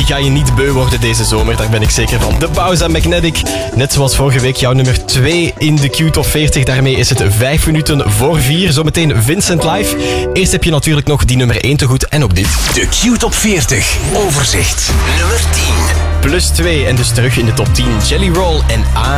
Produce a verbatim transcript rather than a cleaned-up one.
die ga je niet beu worden deze zomer, daar ben ik zeker van. The Bauza Magnetic, net zoals vorige week jouw nummer twee in de Q-top veertig. Daarmee is het vijf minuten voor vier. Zometeen Vincent Live. Eerst heb je natuurlijk nog die nummer één te goed en ook dit. De Q-top veertig. Overzicht. Nummer tien. Plus twee en dus terug in de top tien. Jelly Roll en A.